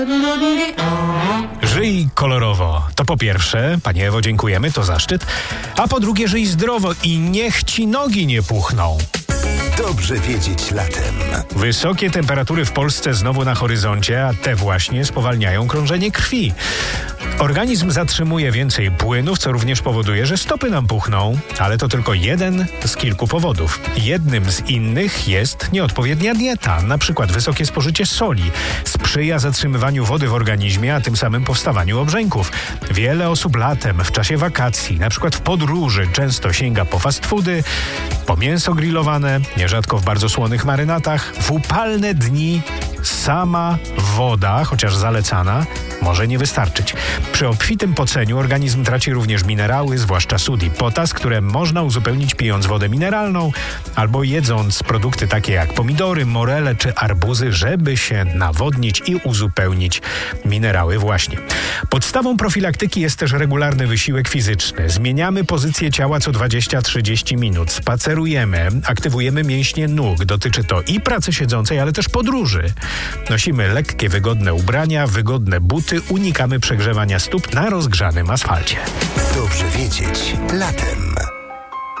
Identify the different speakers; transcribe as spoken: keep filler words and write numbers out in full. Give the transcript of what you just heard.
Speaker 1: Żyj kolorowo. To po pierwsze, Pani Ewo, dziękujemy, to zaszczyt. A po drugie, żyj zdrowo i niech Ci nogi nie puchną.
Speaker 2: Dobrze wiedzieć latem.
Speaker 1: Wysokie temperatury w Polsce znowu na horyzoncie, a te właśnie spowalniają krążenie krwi. Organizm zatrzymuje więcej płynów, co również powoduje, że stopy nam puchną, ale to tylko jeden z kilku powodów. Jednym z innych jest nieodpowiednia dieta, na przykład wysokie spożycie soli. Sprzyja zatrzymywaniu wody w organizmie, a tym samym powstawaniu obrzęków. Wiele osób latem, w czasie wakacji, na przykład w podróży, często sięga po fast foody, po mięso grillowane, nierzadko w bardzo słonych marynatach. W upalne dni sama woda, chociaż zalecana, może nie wystarczyć. Przy obfitym poceniu organizm traci również minerały, zwłaszcza sód i potas, które można uzupełnić pijąc wodę mineralną albo jedząc produkty takie jak pomidory, morele czy arbuzy, żeby się nawodnić i uzupełnić minerały właśnie. Podstawą profilaktyki jest też regularny wysiłek fizyczny. Zmieniamy pozycję ciała co dwadzieścia do trzydziestu minut, spacerujemy, aktywujemy mięśnie nóg. Dotyczy to i pracy siedzącej, ale też podróży. Nosimy lekkie, wygodne ubrania, wygodne buty, unikamy przegrzewania stóp na rozgrzanym asfalcie.
Speaker 2: Dobrze wiedzieć latem.